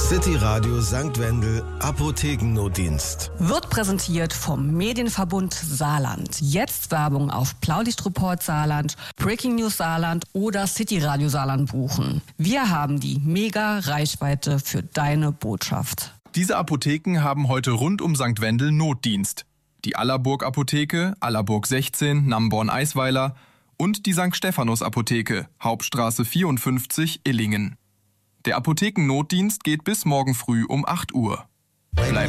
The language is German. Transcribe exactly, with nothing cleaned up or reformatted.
City Radio Sankt Wendel Apothekennotdienst. Wird präsentiert vom Medienverbund Saarland. Jetzt Werbung auf Blaulichtreport Saarland, Breaking News Saarland oder City Radio Saarland buchen. Wir haben die Mega-Reichweite für deine Botschaft. Diese Apotheken haben heute rund um Sankt Wendel Notdienst. Die Allerburg Apotheke, Allerburg sechzehn, Namborn-Eisweiler und die Sankt Stephanus Apotheke, Hauptstraße vierundfünfzig, Illingen. Der Apothekennotdienst geht bis morgen früh um acht Uhr. Bleib